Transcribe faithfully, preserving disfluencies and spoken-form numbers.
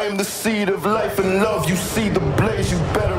am the seed of life and love. You see the blaze, you better